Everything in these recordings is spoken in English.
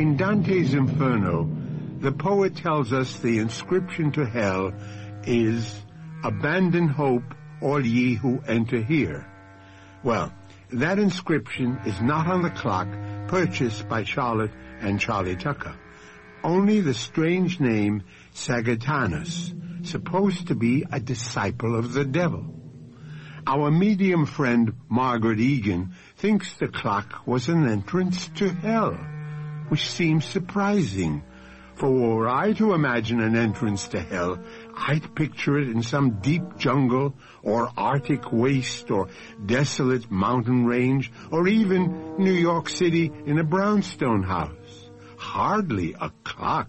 In Dante's Inferno, the poet tells us the inscription to hell is, "Abandon hope, all ye who enter here." Well, that inscription is not on the clock purchased by Charlotte and Charlie Tucker. Only the strange name Sagittarius, supposed to be a disciple of the devil. Our medium friend Margaret Egan thinks the clock was an entrance to hell, which seems surprising. For were I to imagine an entrance to hell, I'd picture it in some deep jungle or Arctic waste or desolate mountain range or even New York City in a brownstone house. Hardly a clock.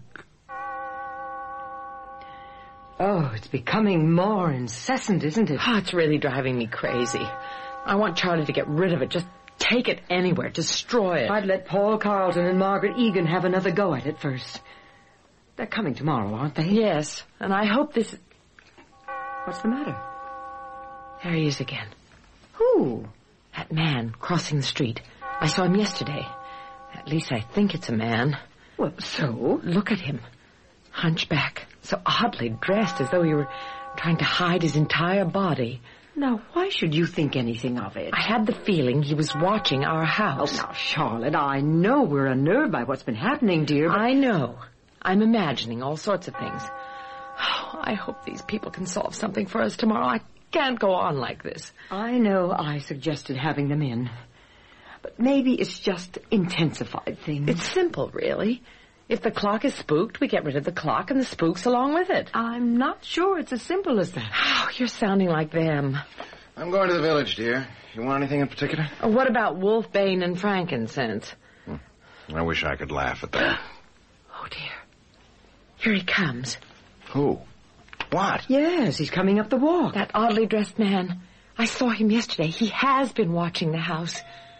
Oh, it's becoming more incessant, isn't it? Oh, it's really driving me crazy. I want Charlie to get rid of it. Just take it anywhere. Destroy it. I'd let Paul Carlton and Margaret Egan have another go at it first. They're coming tomorrow, aren't they? Yes, and I hope this... What's the matter? There he is again. Who? That man crossing the street. I saw him yesterday. At least I think it's a man. Well, so? Look at him. Hunchback. So oddly dressed, as though he were trying to hide his entire body. Now, why should you think anything of it? I had the feeling he was watching our house. Oh, now, Charlotte, I know we're unnerved by what's been happening, dear, but... I know. I'm imagining all sorts of things. Oh, I hope these people can solve something for us tomorrow. I can't go on like this. I know I suggested having them in. But maybe it's just intensified things. It's simple, really. If the clock is spooked, we get rid of the clock and the spooks along with it. I'm not sure it's as simple as that. Oh, you're sounding like them. I'm going to the village, dear. You want anything in particular? What about wolfbane and frankincense? I wish I could laugh at that. Oh, dear. Here he comes. Who? What? Yes, he's coming up the walk. That oddly dressed man. I saw him yesterday. He has been watching the house.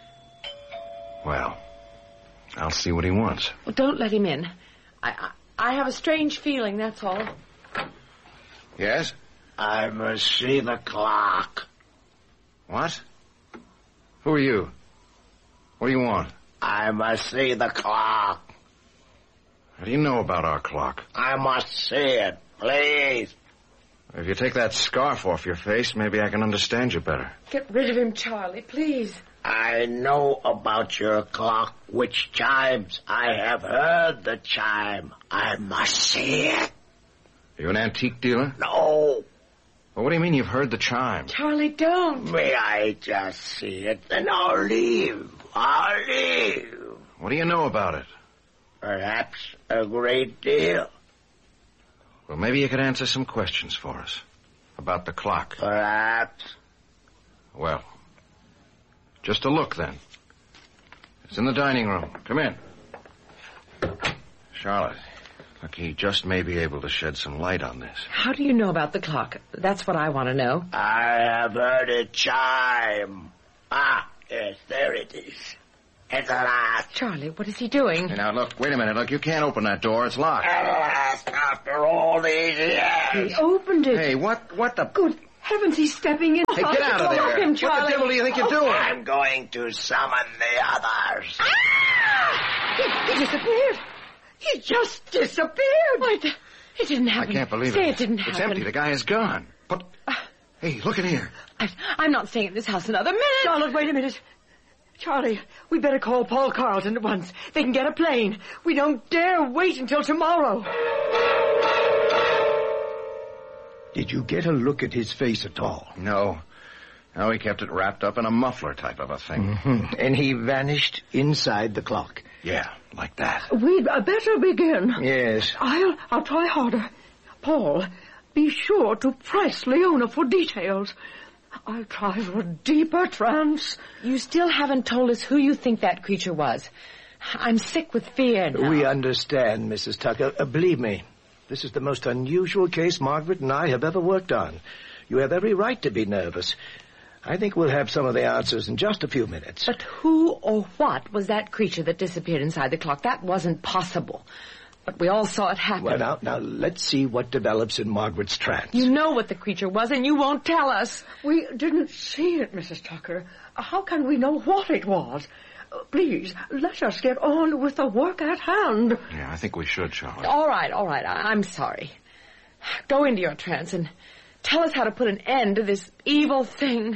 Well, I'll see what he wants. Well, don't let him in. I have a strange feeling, that's all. Yes? I must see the clock. What? Who are you? What do you want? I must see the clock. How do you know about our clock? I must see it, please. If you take that scarf off your face, maybe I can understand you better. Get rid of him, Charlie, please. I know about your clock, which chimes. I have heard the chime. I must see it. Are you an antique dealer? No. Well, what do you mean you've heard the chime? Charlie, don't. May I just see it, then I'll leave. I'll leave. What do you know about it? Perhaps a great deal. Well, maybe you could answer some questions for us. About the clock. Perhaps. Well, just a look, then. It's in the dining room. Come in. Charlotte, look, he just may be able to shed some light on this. How do you know about the clock? That's what I want to know. I have heard it chime. Ah, yes, there it is. At last. Charlie, what is he doing? Hey, now, look, wait a minute. Look, you can't open that door. It's locked. At last, after all these years. He opened it. Hey, what the... Good heavens, he's stepping in. Hey, get out of there. Stop him, Charlie. What the devil do you think you're doing? I'm going to summon the others. He disappeared. He just disappeared. What? It didn't happen. I can't believe Say it. it didn't happen. It's empty. The guy is gone. But, hey, look in here. I'm not staying at this house another minute. Charlotte, wait a minute. Charlie, we better call Paul Carlton at once. They can get a plane. We don't dare wait until tomorrow. Did you get a look at his face at all? No. No, he kept it wrapped up in a muffler type of a thing. Mm-hmm. And he vanished inside the clock. Yeah, like that. We'd better begin. Yes. I'll try harder. Paul, be sure to press Leona for details. I'll try for a deeper trance. You still haven't told us who you think that creature was. I'm sick with fear now. We understand, Mrs. Tucker. Believe me, this is the most unusual case Margaret and I have ever worked on. You have every right to be nervous. I think we'll have some of the answers in just a few minutes. But who or what was that creature that disappeared inside the clock? That wasn't possible. But we all saw it happen. Well, now, let's see what develops in Margaret's trance. You know what the creature was, and you won't tell us. We didn't see it, Mrs. Tucker. How can we know what it was? Please, let us get on with the work at hand. Yeah, I think we should, Charlotte. All right. I'm sorry. Go into your trance and tell us how to put an end to this evil thing.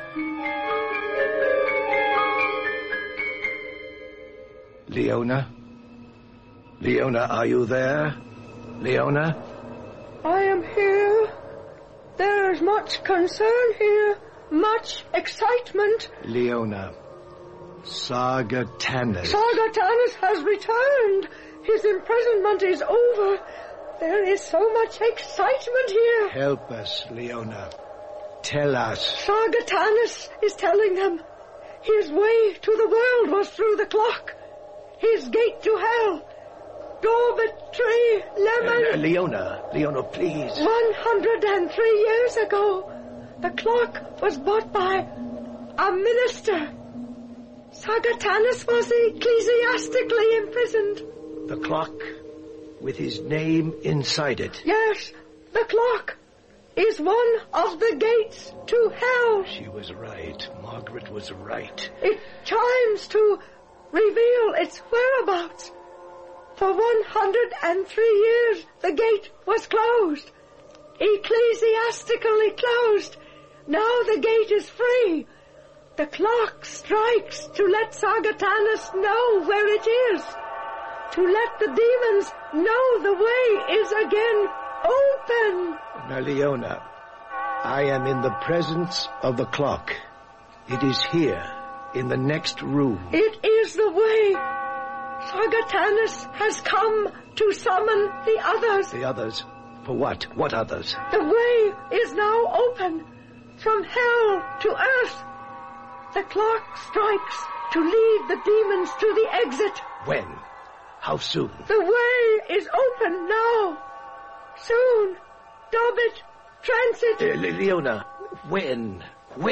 Leona? Leona, are you there? Leona? I am here. There is much concern here, much excitement. Leona. Sargatanas. Sargatanas has returned. His imprisonment is over. There is so much excitement here. Help us, Leona. Tell us. Sargatanas is telling them his way to the world was through the clock. His gate to hell. Dormitory Lemon. Leona, please. 103 years ago, the clock was bought by a minister. Sargatanas was ecclesiastically imprisoned. The clock with his name inside it. Yes, the clock is one of the gates to hell. She was right. Margaret was right. It chimes to reveal its whereabouts. For 103 years, the gate was closed. Ecclesiastically closed. Now the gate is free. The clock strikes to let Sargatanas know where it is. To let the demons know the way is again open. Now, Leona, I am in the presence of the clock. It is here, in the next room. It is the way. Sargatanas has come to summon the others. The others? For what? What others? The way is now open. From hell to earth. The clock strikes to lead the demons to the exit. When? How soon? The way is open now. Soon. Dobbit, transit. Leona, when?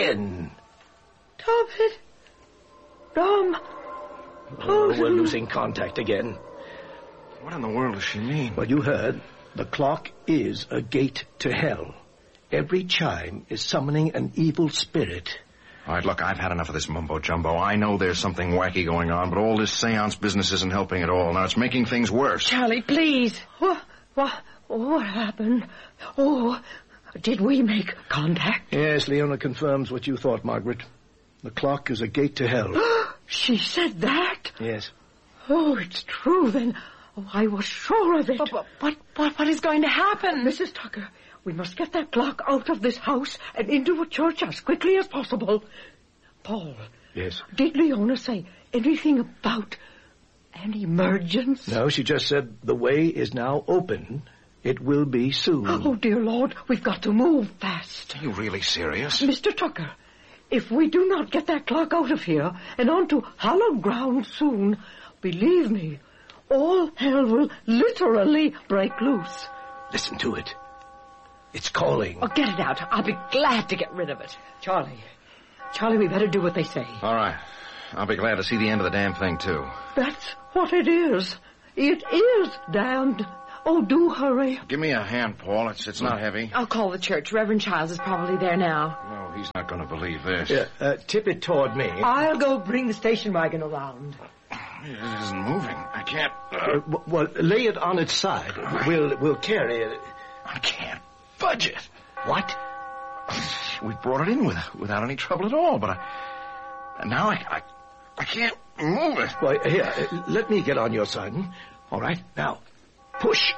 Dobbit. Dom. Oh, we're losing contact again. What in the world does she mean? Well, you heard. The clock is a gate to hell. Every chime is summoning an evil spirit. All right, look, I've had enough of this mumbo-jumbo. I know there's something wacky going on, but all this seance business isn't helping at all. Now, it's making things worse. Charlie, please. What happened? Oh, did we make contact? Yes, Leona confirms what you thought, Margaret. The clock is a gate to hell. She said that? Yes. Oh, it's true then. Oh, I was sure of it. What is going to happen? Mrs. Tucker, we must get that clock out of this house and into a church as quickly as possible. Paul. Yes? Did Leona say anything about an emergence? No, she just said the way is now open. It will be soon. Oh, dear Lord, we've got to move fast. Are you really serious? Mr. Tucker, if we do not get that clock out of here and onto hallowed ground soon, believe me, all hell will literally break loose. Listen to it. It's calling. Oh, get it out. I'll be glad to get rid of it. Charlie, we better do what they say. All right. I'll be glad to see the end of the damn thing, too. That's what it is. It is damned. Oh, do hurry. Give me a hand, Paul. It's not heavy. I'll call the church. Reverend Childs is probably there now. No, he's not going to believe this. Yeah, tip it toward me. I'll go bring the station wagon around. It isn't moving. I can't... Well, lay it on its side. We'll carry it. I can't budge it. What? We brought it in without any trouble at all, but now I can't move it. Well, here, let me get on your side. All right, now, push.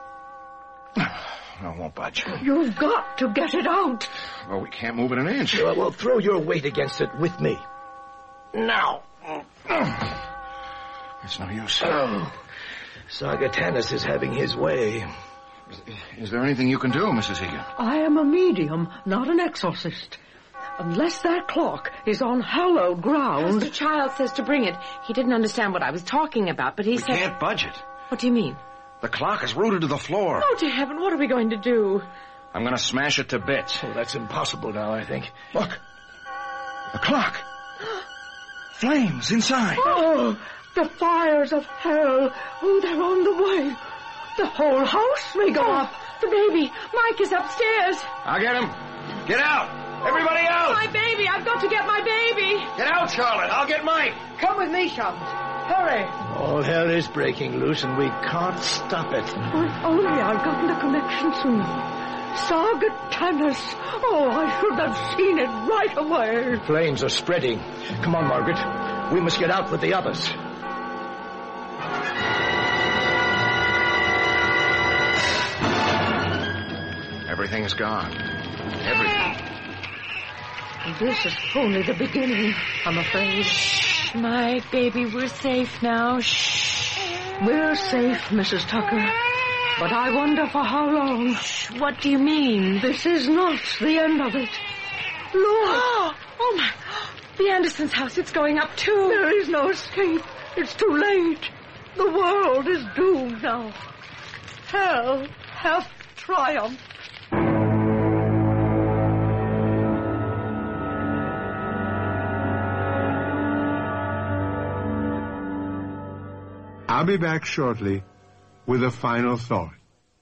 I won't budge. You've got to get it out. Well, we can't move it an inch. Well, throw your weight against it with me. Now. It's no use. Oh, Sargatanas is having his way. Is there anything you can do, Mrs. Egan? I am a medium, not an exorcist. Unless that clock is on hallowed ground... Pastor Childs says to bring it. He didn't understand what I was talking about, but he said... We can't budge it. What do you mean? The clock is rooted to the floor. Oh, to heaven, what are we going to do? I'm going to smash it to bits. Oh, that's impossible now, I think. Look. The clock. Flames inside. Oh, the fires of hell. Oh, they're on the way. The whole house may go up. The baby. Mike is upstairs. I'll get him. Get out. Everybody out! My baby! I've got to get my baby! Get out, Charlotte. I'll get Mike. Come with me, Charlotte. Hurry. All hell is breaking loose, and we can't stop it. Oh, if only I'd gotten a connection sooner. Sargatanas. Oh, I should have seen it right away. Flames are spreading. Come on, Margaret. We must get out with the others. Everything's gone. Everything. This is only the beginning, I'm afraid. My baby, we're safe now. Shh. We're safe, Mrs. Tucker. But I wonder for how long. What do you mean? This is not the end of it. Look! Oh, my. The Andersons' house, it's going up, too. There is no escape. It's too late. The world is doomed now. Hell hath triumphed. I'll be back shortly with a final thought.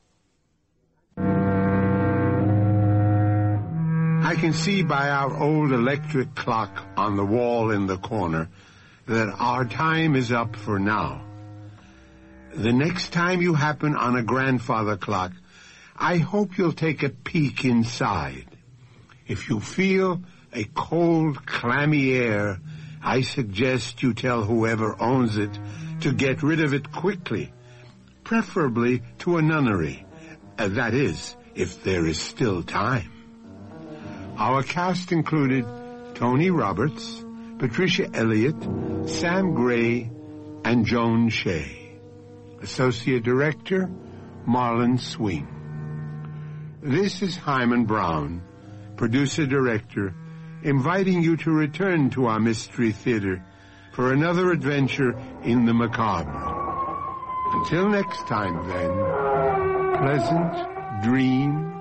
I can see by our old electric clock on the wall in the corner that our time is up for now. The next time you happen on a grandfather clock, I hope you'll take a peek inside. If you feel a cold, clammy air, I suggest you tell whoever owns it to get rid of it quickly, preferably to a nunnery. That is, if there is still time. Our cast included Tony Roberts, Patricia Elliott, Sam Gray, and Joan Shea. Associate Director, Marlon Swing. This is Hyman Brown, Producer-Director, inviting you to return to our Mystery Theater for another adventure in the macabre. Until next time, then, pleasant dreams.